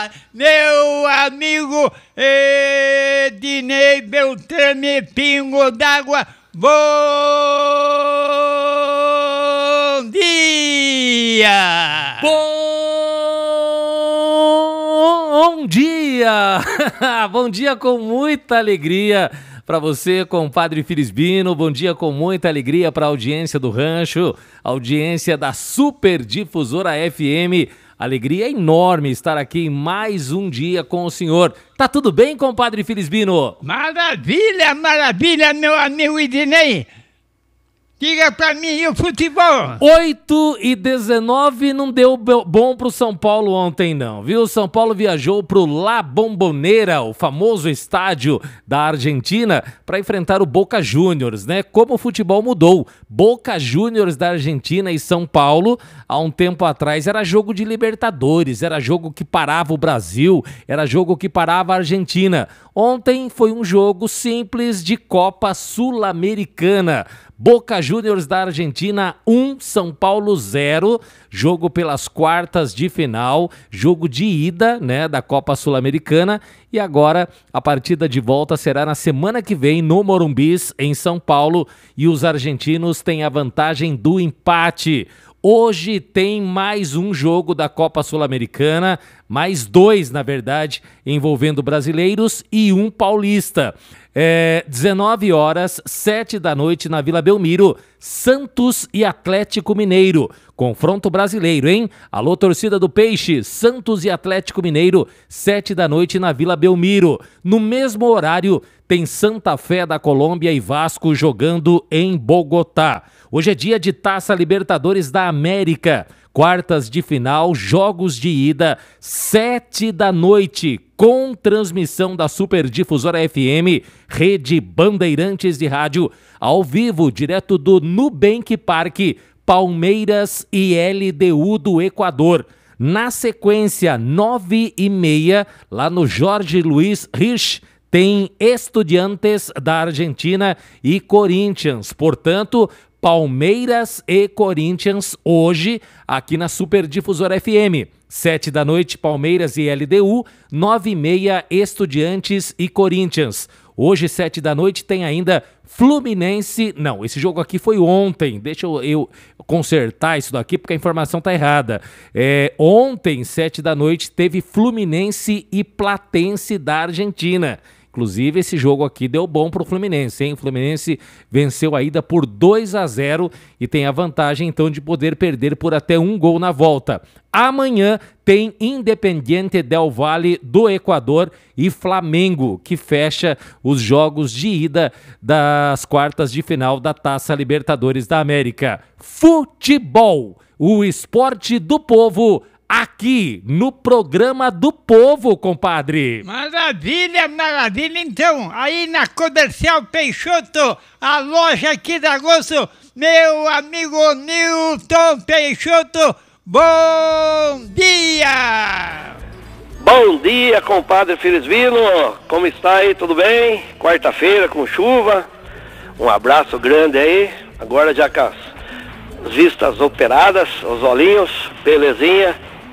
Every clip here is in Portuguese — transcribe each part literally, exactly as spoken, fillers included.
meu amigo Ednei Beltrame Pingo d'Água, bom dia! Bom dia! Bom dia com muita alegria para você, compadre Filisbino. Bom dia com muita alegria para a audiência do Rancho, audiência da Super Difusora F M. Alegria enorme estar aqui em mais um dia com o senhor. Tá tudo bem, compadre Filisbino? Maravilha, maravilha, meu amigo Ednei. Diga pra mim, e o futebol? oito e dezenove não deu bom pro São Paulo ontem não, viu? São Paulo viajou pro La Bombonera, o famoso estádio da Argentina, para enfrentar o Boca Juniors, né? Como o futebol mudou. Boca Juniors da Argentina e São Paulo, há um tempo atrás, era jogo de Libertadores, era jogo que parava o Brasil, era jogo que parava a Argentina. Ontem foi um jogo simples de Copa Sul-Americana. Boca Juniors da Argentina um, São Paulo zero, jogo pelas quartas de final, jogo de ida, né, da Copa Sul-Americana, e agora a partida de volta será na semana que vem no Morumbis, em São Paulo, e os argentinos têm a vantagem do empate. Hoje tem mais um jogo da Copa Sul-Americana, mais dois, na verdade, envolvendo brasileiros e um paulista. É, dezenove horas, sete da noite na Vila Belmiro, Santos e Atlético Mineiro. Confronto brasileiro, hein? Alô, torcida do Peixe, Santos e Atlético Mineiro, sete da noite na Vila Belmiro. No mesmo horário, tem Santa Fé da Colômbia e Vasco jogando em Bogotá. Hoje é dia de Taça Libertadores da América. Quartas de final, jogos de ida, sete da noite, com transmissão da Super Difusora F M, Rede Bandeirantes de Rádio, ao vivo, direto do Nubank Parque, Palmeiras e L D U do Equador. Na sequência, nove e meia, lá no Jorge Luiz Rich, tem Estudiantes da Argentina e Corinthians. Portanto, Palmeiras e Corinthians hoje aqui na Super Difusora F M. Sete da noite, Palmeiras e L D U, nove e meia, Estudiantes e Corinthians. Hoje, sete da noite, tem ainda Fluminense... Não, esse jogo aqui foi ontem. Deixa eu, eu consertar isso daqui, porque a informação tá errada. É, ontem, sete da noite, teve Fluminense e Platense da Argentina. Inclusive, esse jogo aqui deu bom pro Fluminense, hein? O Fluminense venceu a ida por dois a zero e tem a vantagem, então, de poder perder por até um gol na volta. Amanhã tem Independiente del Valle do Equador e Flamengo, que fecha os jogos de ida das quartas de final da Taça Libertadores da América. Futebol, o esporte do povo, aqui no programa do povo, compadre. Maravilha, maravilha. Então, aí na Comercial Peixoto, a loja aqui da Gosto, meu amigo Nilton Peixoto, bom dia! Bom dia, compadre Filisbino. Como está aí? Tudo bem? Quarta-feira com chuva. Um abraço grande aí. Agora já com as vistas operadas, os olhinhos, belezinha.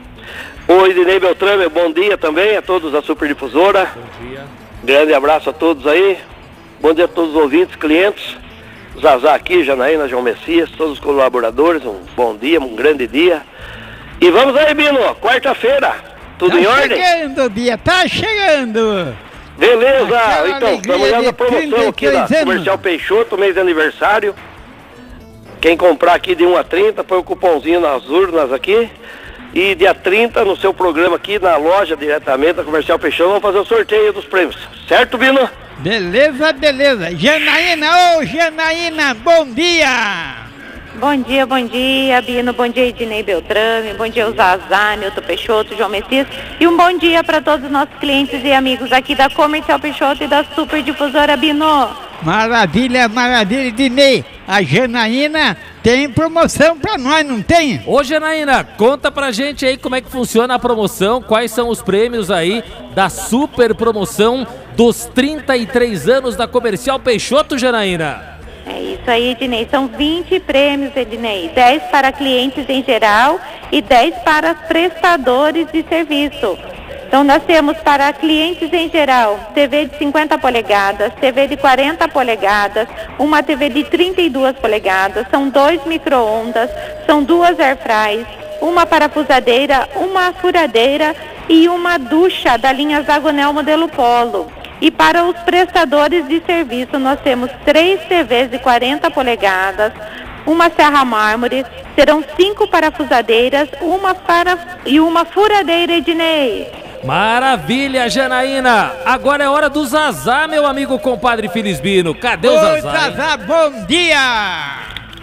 Oi, Ednei Beltrame, bom dia também a todos da Super Difusora. Bom dia. Grande abraço a todos aí. Bom dia a todos os ouvintes, clientes. Zazá aqui, Janaína, João Messias, todos os colaboradores. Um bom dia, um grande dia. E vamos aí, Bino, quarta-feira. Tudo tá em ordem? Tá chegando, Bia, tá chegando. Beleza, Aquela então, estamos já na promoção aqui da Comercial Peixoto, mês de aniversário. Quem comprar aqui de um a trinta, põe o cupomzinho nas urnas aqui. E dia trinta, no seu programa aqui, na loja, diretamente da Comercial Peixoto, vamos fazer o sorteio dos prêmios. Certo, Bino? Beleza, beleza. Janaína, ô Janaína, bom dia! Bom dia, bom dia, Bino, bom dia, Ednei Beltrame, bom dia, o Zazá, Nilton Peixoto, João Messias, e um bom dia para todos os nossos clientes e amigos aqui da Comercial Peixoto e da Super Difusora, Bino. Maravilha, maravilha, Ednei. A Janaína tem promoção pra nós, não tem? Ô, Janaína, conta pra gente aí como é que funciona a promoção, quais são os prêmios aí da super promoção dos trinta e três anos da Comercial Peixoto, Janaína. É isso aí, Ednei. São vinte prêmios, Ednei. dez para clientes em geral e dez para prestadores de serviço. Então nós temos para clientes em geral, T V de cinquenta polegadas, T V de quarenta polegadas, uma T V de trinta e duas polegadas, são dois micro-ondas, são duas airfries, uma parafusadeira, uma furadeira e uma ducha da linha Zagonel modelo Polo. E para os prestadores de serviço nós temos três T Vs de quarenta polegadas, uma serra mármore, serão cinco parafusadeiras, uma para e uma furadeira, Ednei. Maravilha, Janaína! Agora é hora do Zazá, meu amigo compadre Felisbino. Cadê o Oi, Zazá? Zazá, bom dia!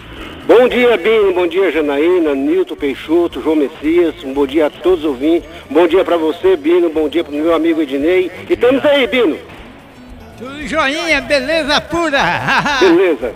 Bom dia, Bino, bom dia, Janaína, Nilton Peixoto, João Messias, um bom dia a todos os ouvintes, bom dia pra você, Bino, bom dia pro meu amigo Ednei, e estamos aí, Bino. Tudo joinha, beleza pura! Beleza.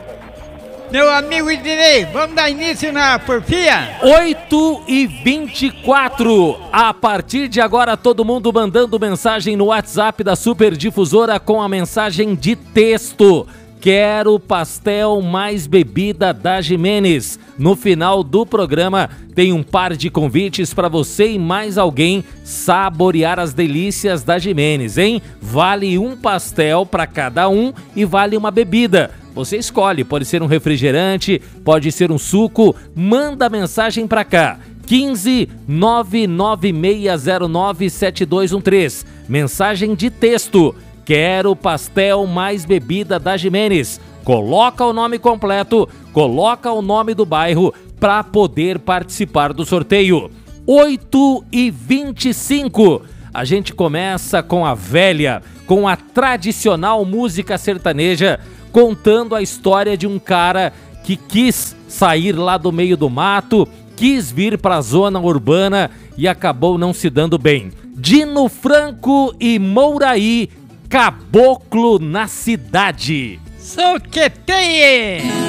Meu amigo Ednei, vamos dar início na porfia? oito e vinte e quatro. A partir de agora, todo mundo mandando mensagem no WhatsApp da Super Difusora com a mensagem de texto. Quero pastel mais bebida da Jimenez. No final do programa tem um par de convites para você e mais alguém saborear as delícias da Jimenez, hein? Vale um pastel para cada um e vale uma bebida. Você escolhe, pode ser um refrigerante, pode ser um suco. Manda mensagem para cá. quinze nove nove seis zero nove sete dois um três. Mensagem de texto. Quero pastel mais bebida da Jimenez. Coloca o nome completo, coloca o nome do bairro para poder participar do sorteio. oito e vinte e cinco. A gente começa com a velha, com a tradicional música sertaneja, contando a história de um cara que quis sair lá do meio do mato, quis vir para a zona urbana e acabou não se dando bem. Dino Franco e Mouraí, Caboclo na Cidade. Soqueteie!